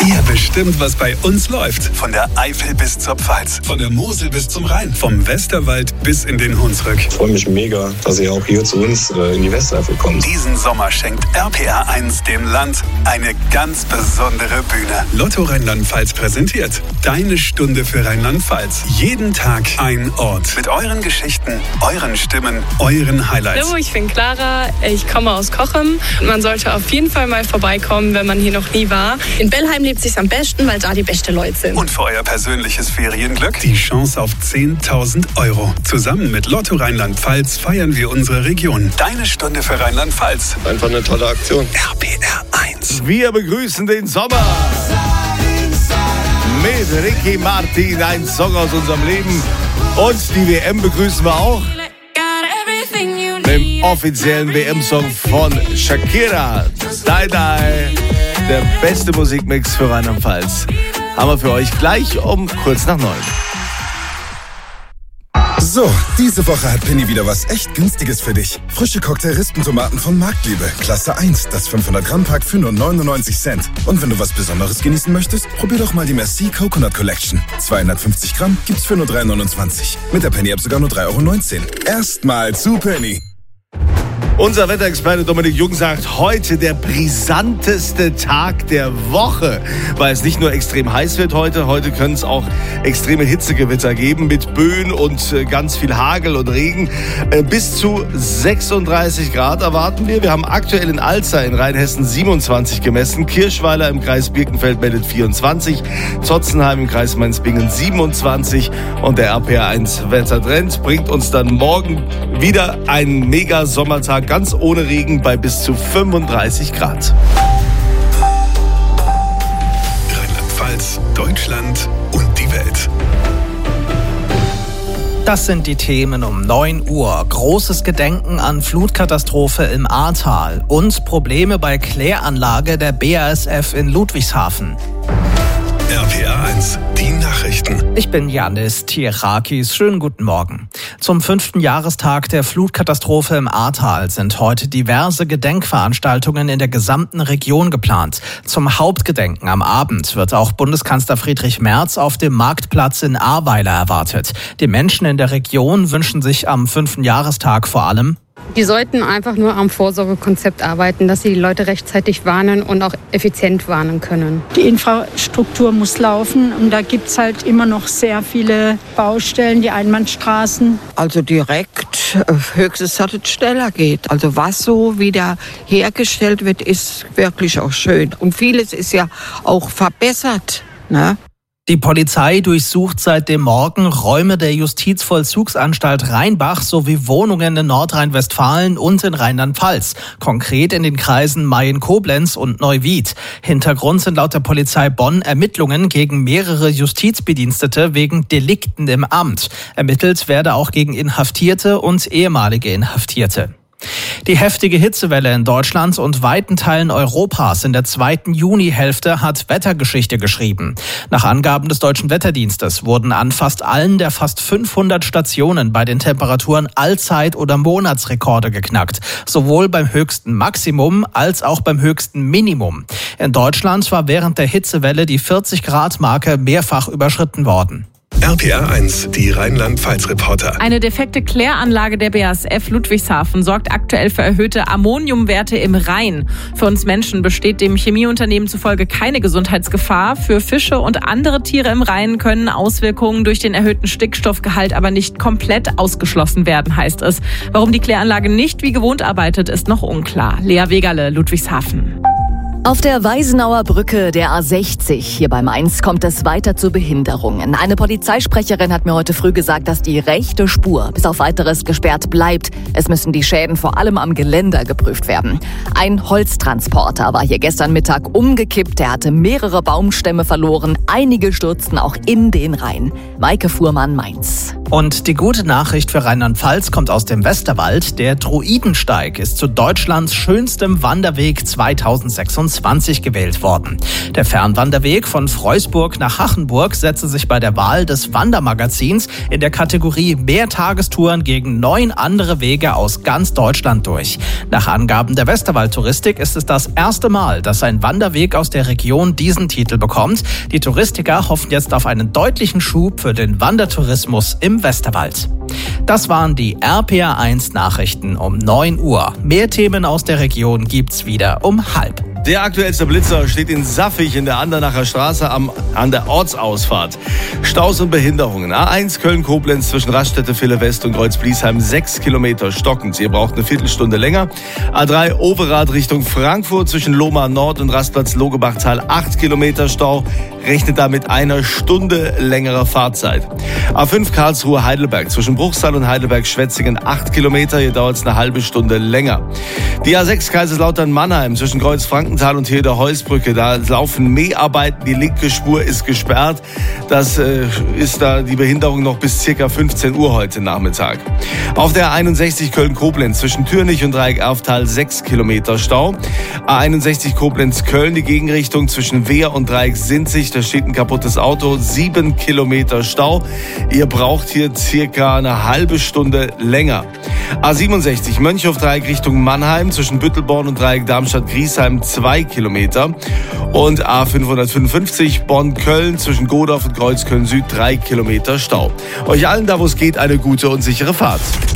Ihr bestimmt, was bei uns läuft. Von der Eifel bis zur Pfalz, von der Mosel bis zum Rhein, vom Westerwald bis in den Hunsrück. Ich freue mich mega, dass ihr auch hier zu uns in die Westeifel kommt. Diesen Sommer schenkt RPR1 dem Land eine ganz besondere Bühne. Lotto Rheinland-Pfalz präsentiert Deine Stunde für Rheinland-Pfalz. Jeden Tag ein Ort. Mit euren Geschichten, euren Stimmen, euren Highlights. Hallo, ich bin Clara. Ich komme aus Cochem. Man sollte auf jeden Fall mal vorbeikommen, wenn man hier noch nie war. In Bellheim lebt es sich am besten, weil da die besten Leute sind. Und für euer persönliches Ferienglück die Chance auf 10.000 €. Zusammen mit Lotto Rheinland-Pfalz feiern wir unsere Region. Deine Stunde für Rheinland-Pfalz. Einfach eine tolle Aktion. RPR1. Wir begrüßen den Sommer mit Ricky Martin, ein Song aus unserem Leben. Und die WM begrüßen wir auch mit dem offiziellen WM-Song von Shakira. Die Die, der beste Musikmix für Rheinland-Pfalz. Haben wir für euch gleich um kurz nach 9. So, diese Woche hat Penny wieder was echt Günstiges für dich. Frische Cocktail-Rispentomaten von Marktliebe. Klasse 1, das 500-Gramm-Pack für nur 99 Cent. Und wenn du was Besonderes genießen möchtest, probier doch mal die Merci Coconut Collection. 250 Gramm gibt's für nur 3,29. Mit der Penny-App sogar nur 3,19 €. Erstmal zu Penny. Unser Wetterexperte Dominik Jung sagt, heute der brisanteste Tag der Woche, weil es nicht nur extrem heiß wird heute können es auch extreme Hitzegewitter geben mit Böen und ganz viel Hagel und Regen. Bis zu 36 Grad erwarten wir. Wir haben aktuell in Alzey in Rheinhessen 27 gemessen, Kirschweiler im Kreis Birkenfeld meldet 24, Zotzenheim im Kreis Mainz-Bingen 27 und der RPR1 Wettertrend bringt uns dann morgen wieder einen mega Sommertag, ganz ohne Regen bei bis zu 35 Grad. Rheinland-Pfalz, Deutschland und die Welt. Das sind die Themen um 9 Uhr. Großes Gedenken an Flutkatastrophe im Ahrtal und Probleme bei Kläranlage der BASF in Ludwigshafen. RPR1, die Nachrichten. Ich bin Yannis Tierakis. Schönen guten Morgen. Zum 5. Jahrestag der Flutkatastrophe im Ahrtal sind heute diverse Gedenkveranstaltungen in der gesamten Region geplant. Zum Hauptgedenken am Abend wird auch Bundeskanzler Friedrich Merz auf dem Marktplatz in Ahrweiler erwartet. Die Menschen in der Region wünschen sich am 5. Jahrestag vor allem: Die sollten einfach nur am Vorsorgekonzept arbeiten, dass sie die Leute rechtzeitig warnen und auch effizient warnen können. Die Infrastruktur muss laufen und da gibt es halt immer noch sehr viele Baustellen, die Einbahnstraßen. Also direkt höchstens, dass es schneller geht. Also was so wieder hergestellt wird, ist wirklich auch schön. Und vieles ist ja auch verbessert, ne? Die Polizei durchsucht seit dem Morgen Räume der Justizvollzugsanstalt Rheinbach sowie Wohnungen in Nordrhein-Westfalen und in Rheinland-Pfalz, konkret in den Kreisen Mayen-Koblenz und Neuwied. Hintergrund sind laut der Polizei Bonn Ermittlungen gegen mehrere Justizbedienstete wegen Delikten im Amt. Ermittelt werde auch gegen Inhaftierte und ehemalige Inhaftierte. Die heftige Hitzewelle in Deutschland und weiten Teilen Europas in der 2. Junihälfte hat Wettergeschichte geschrieben. Nach Angaben des Deutschen Wetterdienstes wurden an fast allen der fast 500 Stationen bei den Temperaturen Allzeit- oder Monatsrekorde geknackt. Sowohl beim höchsten Maximum als auch beim höchsten Minimum. In Deutschland war während der Hitzewelle die 40-Grad-Marke mehrfach überschritten worden. RPR1, die Rheinland-Pfalz-Reporter. Eine defekte Kläranlage der BASF Ludwigshafen sorgt aktuell für erhöhte Ammoniumwerte im Rhein. Für uns Menschen besteht dem Chemieunternehmen zufolge keine Gesundheitsgefahr. Für Fische und andere Tiere im Rhein können Auswirkungen durch den erhöhten Stickstoffgehalt aber nicht komplett ausgeschlossen werden, heißt es. Warum die Kläranlage nicht wie gewohnt arbeitet, ist noch unklar. Lea Wegerle, Ludwigshafen. Auf der Weisenauer Brücke der A60 hier bei Mainz kommt es weiter zu Behinderungen. Eine Polizeisprecherin hat mir heute früh gesagt, dass die rechte Spur bis auf Weiteres gesperrt bleibt. Es müssen die Schäden vor allem am Geländer geprüft werden. Ein Holztransporter war hier gestern Mittag umgekippt. Er hatte mehrere Baumstämme verloren. Einige stürzten auch in den Rhein. Maike Fuhrmann, Mainz. Und die gute Nachricht für Rheinland-Pfalz kommt aus dem Westerwald. Der Druidensteig ist zu Deutschlands schönstem Wanderweg 2026. 2021 gewählt worden. Der Fernwanderweg von Freusburg nach Hachenburg setzte sich bei der Wahl des Wandermagazins in der Kategorie Mehrtagestouren gegen 9 andere Wege aus ganz Deutschland durch. Nach Angaben der Westerwald-Touristik ist es das erste Mal, dass ein Wanderweg aus der Region diesen Titel bekommt. Die Touristiker hoffen jetzt auf einen deutlichen Schub für den Wandertourismus im Westerwald. Das waren die RPA1 Nachrichten um 9 Uhr. Mehr Themen aus der Region gibt's wieder um 12:30. Der aktuellste Blitzer steht in Saffig in der Andernacher Straße an der Ortsausfahrt. Staus und Behinderungen. A1 Köln-Koblenz zwischen Raststätte, Ville West und Kreuz-Bliesheim 6 Kilometer stockend. Ihr braucht eine Viertelstunde länger. A3 Overath Richtung Frankfurt zwischen Lohmar Nord und Rastplatz Logebachtal 8 Kilometer Stau. Rechnet damit einer Stunde längerer Fahrzeit. A5 Karlsruhe-Heidelberg zwischen Bruchsal und Heidelberg-Schwetzingen 8 Kilometer. Hier dauert es eine halbe Stunde länger. Die A6 Kaiserslautern-Mannheim zwischen Kreuz-Frankenthal und Heerder-Heusbrücke. Da laufen Mäharbeiten. Die linke Spur ist gesperrt. Das ist da die Behinderung noch bis ca. 15 Uhr heute Nachmittag. Auf der A61 Köln-Koblenz zwischen Türnich und Dreieck-Erftal 6 Kilometer Stau. A61 Koblenz-Köln, die Gegenrichtung zwischen Wehr und Dreieck-Sinzig. Da steht ein kaputtes Auto, 7 Kilometer Stau. Ihr braucht hier circa eine halbe Stunde länger. A67 Mönchhof-Dreieck Richtung Mannheim zwischen Büttelborn und Dreieck Darmstadt-Griesheim 2 Kilometer. Und A555 Bonn-Köln zwischen Godorf und Kreuzköln-Süd 3 Kilometer Stau. Euch allen da, wo es geht, eine gute und sichere Fahrt.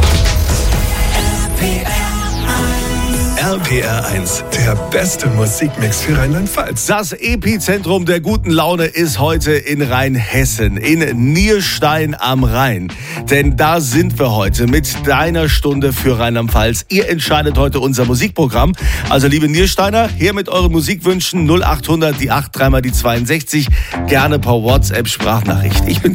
RPR1, der beste Musikmix für Rheinland-Pfalz. Das Epizentrum der guten Laune ist heute in Rheinhessen, in Nierstein am Rhein. Denn da sind wir heute mit deiner Stunde für Rheinland-Pfalz. Ihr entscheidet heute unser Musikprogramm. Also liebe Niersteiner, her mit euren Musikwünschen 0800 die 8 3 mal die 62. Gerne per WhatsApp Sprachnachricht. Ich bin